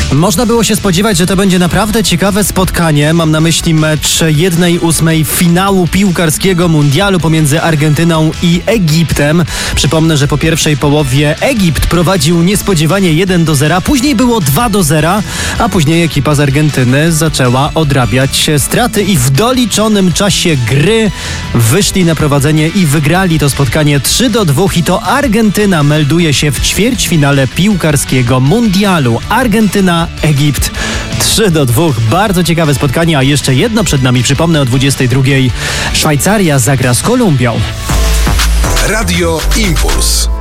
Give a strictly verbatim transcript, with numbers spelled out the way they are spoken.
Można było się spodziewać, że to będzie naprawdę ciekawe spotkanie. Mam na myśli mecz jednej ósmej finału piłkarskiego mundialu pomiędzy Argentyną i Egiptem. Przypomnę, że po pierwszej połowie Egipt prowadził niespodziewanie jeden do zera, później było dwa do zera, a później ekipa z Argentyny zaczęła odrabiać straty i w doliczonym czasie gry wyszli na prowadzenie i wygrali to spotkanie trzy do dwóch i to Argentyna melduje się w ćwierćfinale piłkarskiego mundialu. Argentyna, Egipt trzy do dwóch. Bardzo ciekawe spotkanie, a jeszcze jedno przed nami. Przypomnę, o dwudziestej drugiej Szwajcaria zagra z Kolumbią. Radio Impuls.